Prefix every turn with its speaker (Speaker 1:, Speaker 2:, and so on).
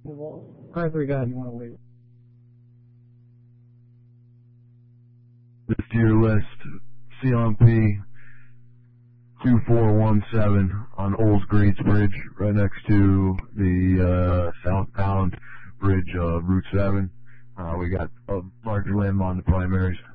Speaker 1: Well, all right, we got. You want to wait?
Speaker 2: This tier list, CLMP 2417 on Olds Greats Bridge, right next to the southbound bridge of Route 7. We got a large limb on the primaries.